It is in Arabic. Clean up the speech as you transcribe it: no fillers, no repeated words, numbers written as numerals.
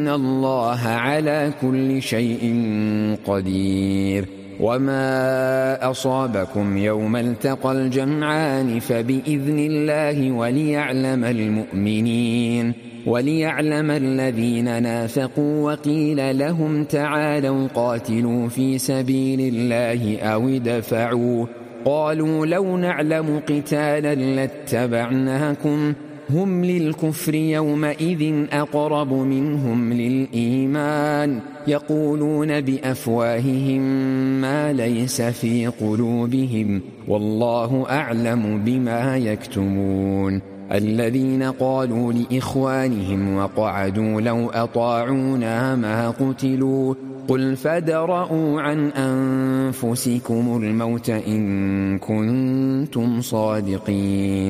إن الله على كل شيء قدير. وما أصابكم يوم التقى الجمعان فبإذن الله وليعلم الذين نافقوا وقيل لهم تعالوا قاتلوا في سبيل الله أو ادفعوا قالوا لو نعلم قتالا لاتبعناكم هم للكفر يومئذ أقرب منهم للإيمان يقولون بأفواههم ما ليس في قلوبهم والله أعلم بما يكتمون. الذين قالوا لإخوانهم وقعدوا لو أطاعونا ما قتلوا قل فادرءوا عن أنفسكم الموت إن كنتم صادقين.